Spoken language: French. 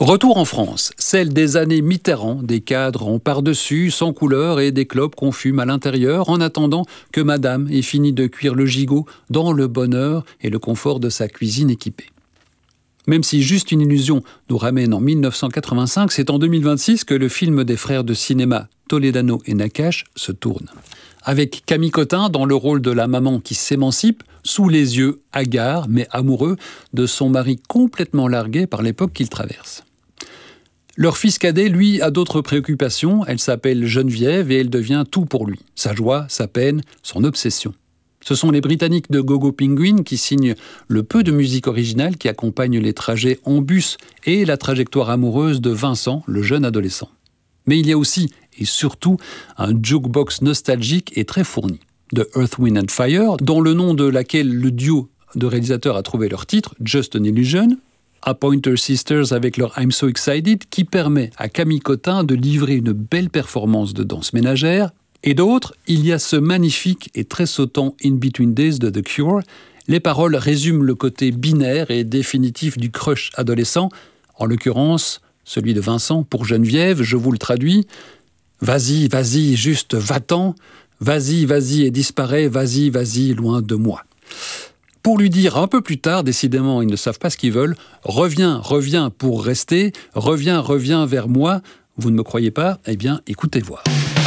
Retour en France, celle des années Mitterrand, des cadres en par-dessus, sans couleur et des clopes qu'on fume à l'intérieur en attendant que madame ait fini de cuire le gigot dans le bonheur et le confort de sa cuisine équipée. Même si Juste une illusion nous ramène en 1985, c'est en 2026 que le film des frères de cinéma Toledano et Nakache se tourne. Avec Camille Cottin dans le rôle de la maman qui s'émancipe, sous les yeux hagards mais amoureux de son mari complètement largué par l'époque qu'il traverse. Leur fils cadet, lui, a d'autres préoccupations. Elle s'appelle Geneviève et elle devient tout pour lui. Sa joie, sa peine, son obsession. Ce sont les Britanniques de Gogo Penguin qui signent le peu de musique originale qui accompagne les trajets en bus et la trajectoire amoureuse de Vincent, le jeune adolescent. Mais il y a aussi, et surtout, un jukebox nostalgique et très fourni. De Earth, Wind and Fire, dans le nom de laquelle le duo de réalisateurs a trouvé leur titre, Just an Illusion, à Pointer Sisters avec leur I'm So Excited, qui permet à Camille Cottin de livrer une belle performance de danse ménagère. Et d'autres, il y a ce magnifique et très sautant In Between Days de The Cure. Les paroles résument le côté binaire et définitif du crush adolescent, en l'occurrence celui de Vincent pour Geneviève, je vous le traduis. Vas-y, vas-y, juste va-t'en. Vas-y, vas-y et disparaît, vas-y, vas-y, loin de moi. Pour lui dire un peu plus tard, décidément, ils ne savent pas ce qu'ils veulent, reviens, reviens pour rester, reviens, reviens vers moi. Vous ne me croyez pas? Eh bien, écoutez voir.